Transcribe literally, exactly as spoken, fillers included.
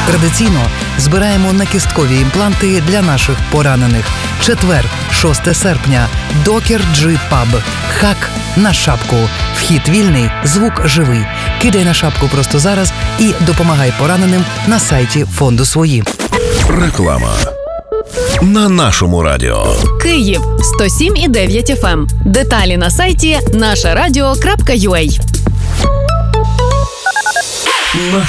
Традиційно збираємо накісткові імпланти для наших поранених. Четвер, шосте серпня. Докер Джи Паб. Хак на шапку. Вхід вільний, звук живий. Кидай на шапку просто зараз і допомагай пораненим на сайті фонду «Свої». Реклама на нашому радіо. Київ сто сім і дев'ять еф ем. Деталі на сайті наша радіо крапка ю а.